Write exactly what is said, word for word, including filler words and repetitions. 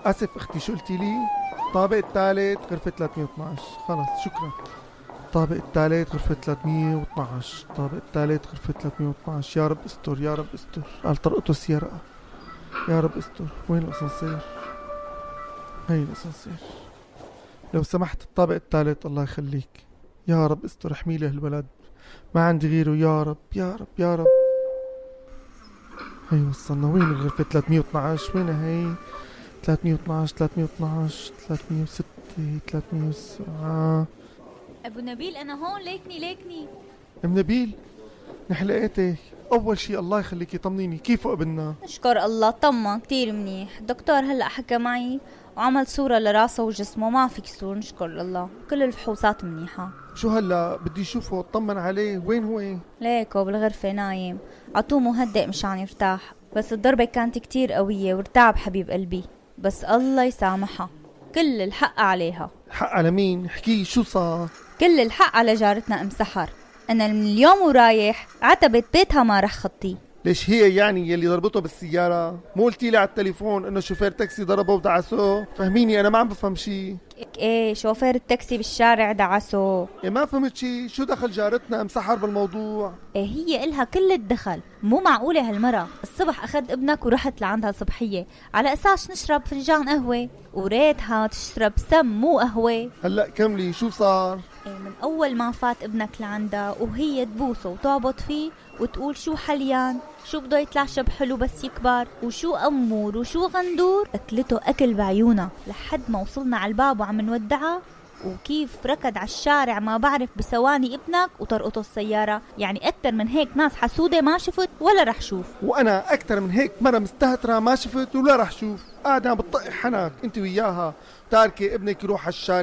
اسف اختي، شو قلتي لي؟ الطابق الثالث غرفة ثلاثمية واثناشر. خلص شكرا. الطابق الثالث غرفة ثلاثمية واثناشر. الطابق الثالث غرفة ثلاثمية واثناشر. يا رب استر يا رب استر. قال طرقته سيارة. يا رب استر. وين الاسانسير؟ هي الاسانسير. لو سمحت الطابق الثالث الله يخليك. يا رب استر، احمي لي هالبلد، ما عندي غيره. يا رب يا رب يا رب. هي وصلنا. وين الغرفة ثلاثمية واثناشر؟ وينها هي؟ ثلاثمية واثناشر ثلاثمية واثناشر ثلاثمية وستة ثلاثمية وسبعة. ابو نبيل انا هون، ليكني ليكني. ام نبيل نحن لقيتك. اول شي الله يخليكي طمنيني، كيفه ابننا؟ نشكر الله طمن كتير منيح. الدكتور هلأ حكى معي وعمل صورة لراسه وجسمه، ما في كسور نشكر الله، كل الفحوصات منيحة. شو هلا بدي اشوفه اطمن عليه. وين هو؟ ليكو بالغرفة نايم، عطوه مهدئ مشان يرتاح، بس الضربة كانت كتير قوية وارتعب حبيب قلبي، بس الله يسامحها، كل الحق عليها. حق على مين؟ احكي شو صار؟ كل الحق على جارتنا ام سحر. انا من اليوم ورايح عتبت بيتها ما رح خطي. ليش هي يعني يلي ضربته بالسيارة؟ مو قلتي لي على التليفون انه شوفير تاكسي ضربه ودعسه؟ فهميني انا ما عم بفهم شي. ايه شوفير التاكسي بالشارع دعسه. إيه ما فهمت شي. شو دخل جارتنا ام سحر بالموضوع؟ ايه هي إلها كل الدخل. مو معقولة هالمرة. الصبح اخذ ابنك ورحت لعندها صبحية على اساس نشرب فنجان قهوة، وريتها تشرب سم مو قهوة. هلا كملي شو صار؟ إيه من اول ما فات ابنك لعندها وهي تبوسه وتعبط فيه وتقول شو حليان، شو بده يتلعشب حلو بس يكبر، وشو أمور وشو غندور. أكلته أكل بعيونا لحد ما وصلنا على الباب وعم نودعها، وكيف ركض على الشارع ما بعرف بثواني ابنك وطرقته السيارة. يعني أكتر من هيك ناس حسودة ما شفت ولا رح شوف. وأنا أكتر من هيك مرة مستهترة ما شفت ولا رح شوف. قاعدة عم بتطقي حنك أنت وياها، تاركي ابنك يروح على الشارع